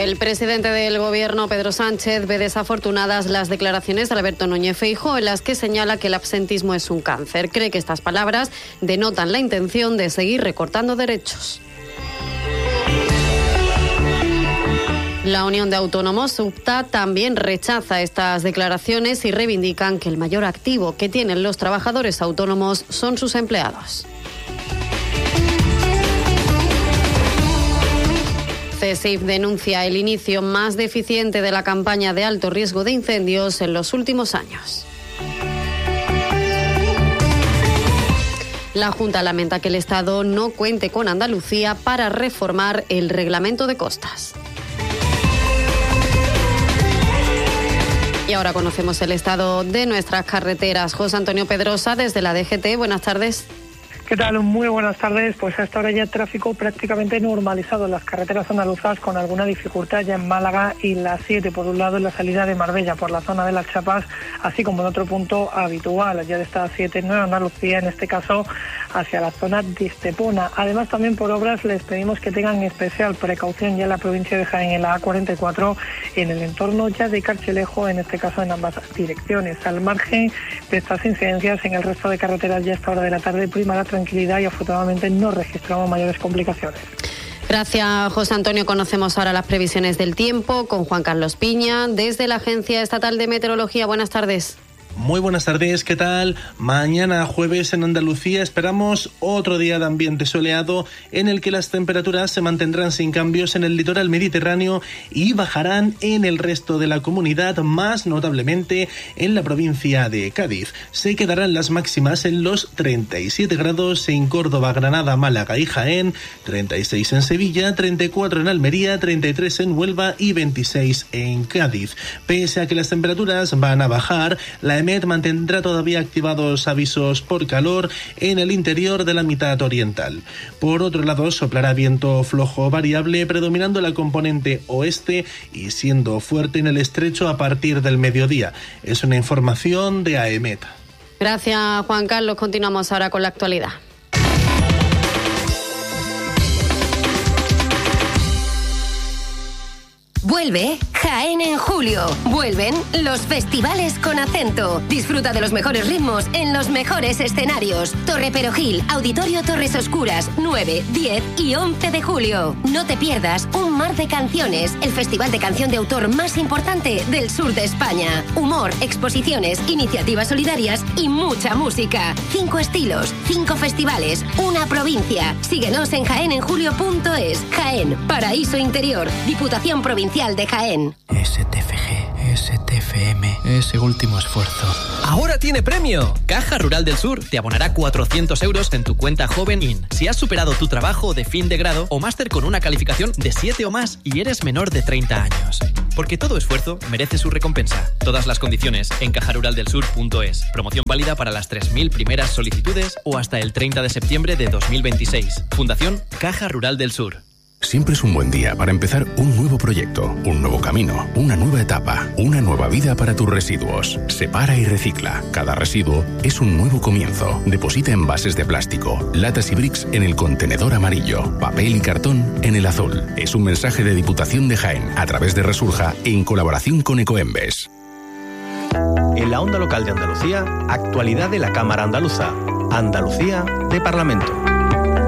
El presidente del Gobierno, Pedro Sánchez, ve desafortunadas las declaraciones de Alberto Núñez Feijóo, en las que señala que el absentismo es un cáncer. Cree que estas palabras denotan la intención de seguir recortando derechos. La Unión de Autónomos, UPTA, también rechaza estas declaraciones y reivindican que el mayor activo que tienen los trabajadores autónomos son sus empleados. CESIF denuncia el inicio más deficiente de la campaña de alto riesgo de incendios en los últimos años. La Junta lamenta que el Estado no cuente con Andalucía para reformar el reglamento de costas. Y ahora conocemos el estado de nuestras carreteras. José Antonio Pedrosa, desde la DGT. Buenas tardes. ¿Qué tal? Muy buenas tardes. Pues hasta ahora ya tráfico prácticamente normalizado en las carreteras andaluzas, con alguna dificultad ya en Málaga y la 7, por un lado en la salida de Marbella por la zona de las Chapas, así como en otro punto habitual ya de esta 7 en Nueva Andalucía, en este caso hacia la zona de Estepona. Además, también por obras les pedimos que tengan especial precaución ya en la provincia de Jaén, en la A44, en el entorno ya de Carchelejo, en este caso en ambas direcciones. Al margen de estas incidencias, en el resto de carreteras ya a esta hora de la tarde prima la tranquilidad y afortunadamente no registramos mayores complicaciones. Gracias, José Antonio. Conocemos ahora las previsiones del tiempo con Juan Carlos Piña, desde la Agencia Estatal de Meteorología. Buenas tardes. Muy buenas tardes, ¿qué tal? Mañana jueves en Andalucía esperamos otro día de ambiente soleado en el que las temperaturas se mantendrán sin cambios en el litoral mediterráneo y bajarán en el resto de la comunidad, más notablemente en la provincia de Cádiz. Se quedarán las máximas en los 37 grados en Córdoba, Granada, Málaga y Jaén, 36 en Sevilla, 34 en Almería, 33 en Huelva y 26 en Cádiz. Pese a que las temperaturas van a bajar, la EMET mantendrá todavía activados avisos por calor en el interior de la mitad oriental. Por otro lado, soplará viento flojo variable, predominando la componente oeste y siendo fuerte en el estrecho a partir del mediodía. Es una información de AEMET. Gracias, Juan Carlos. Continuamos ahora con la actualidad. Vuelve Jaén en julio. Vuelven los festivales con acento. Disfruta de los mejores ritmos en los mejores escenarios. Torre Perojil, Auditorio Torres Oscuras, 9, 10 y 11 de julio. No te pierdas Un Mar de Canciones, el festival de canción de autor más importante del sur de España. Humor, exposiciones, iniciativas solidarias y mucha música. 5 estilos, 5 festivales, una provincia. Síguenos en jaenenjulio.es. Jaén, paraíso interior. Diputación Provincial de Jaén. STFG, STFM, ese último esfuerzo. ¡Ahora tiene premio! Caja Rural del Sur te abonará 400 euros en tu cuenta Joven In si has superado tu trabajo de fin de grado o máster con una calificación de 7 o más y eres menor de 30 años. Porque todo esfuerzo merece su recompensa. Todas las condiciones en cajaruraldelsur.es. Promoción válida para las 3.000 primeras solicitudes o hasta el 30 de septiembre de 2026. Fundación Caja Rural del Sur. Siempre es un buen día para empezar un nuevo proyecto, un nuevo camino, una nueva etapa, una nueva vida para tus residuos. Separa y recicla. Cada residuo es un nuevo comienzo. Deposita envases de plástico, latas y bricks en el contenedor amarillo, papel y cartón en el azul. Es un mensaje de Diputación de Jaén a través de Resurja en colaboración con Ecoembes. En la onda local de Andalucía, actualidad de la Cámara Andaluza. Andalucía de Parlamento.